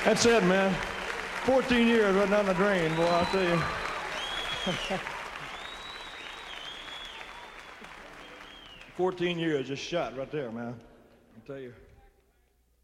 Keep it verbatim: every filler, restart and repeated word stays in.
That's it, man. fourteen years right down the drain, boy, I'll tell you. fourteen years just shot right there, man. I'll tell you.